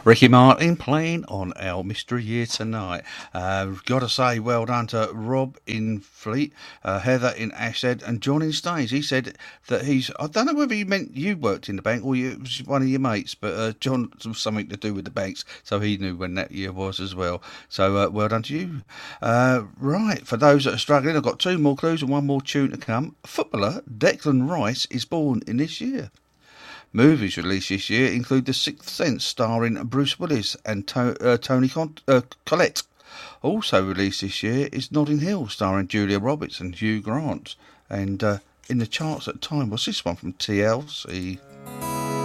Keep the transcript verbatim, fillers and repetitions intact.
Ricky Martin playing on our mystery here tonight. Uh, Got to say, well done to Rob in Fleet, uh, Heather in Ashhead, and John in Staines. He said that he's. I don't know whether he meant you worked in the bank or you, it was one of your mates, but uh, John was something to do with the banks, so he knew when that year was as well. So uh, well done to you. Uh, right, for those that are struggling, I've got two more clues and one more tune to come. Footballer Declan Rice is born in this year. Movies released this year include The Sixth Sense, starring Bruce Willis and to- uh, Tony Con- uh, Collette. Also released this year is Notting Hill, starring Julia Roberts and Hugh Grant. And uh, in the charts at the time was this one from T L C.